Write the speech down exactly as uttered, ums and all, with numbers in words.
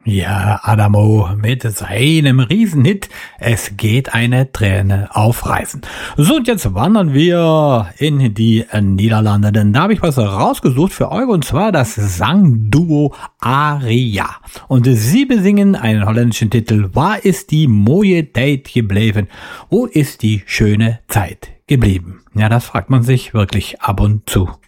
Ja, Adamo mit seinem Riesenhit Es geht eine Träne auf Reisen. So, und jetzt wandern wir in die Niederlande, denn da habe ich was rausgesucht für euch, und zwar das Sangduo Aria. Und sie besingen einen holländischen Titel, Waar ist die mooie tijd gebleven? Wo ist die schöne Zeit geblieben? Ja, das fragt man sich wirklich ab und zu.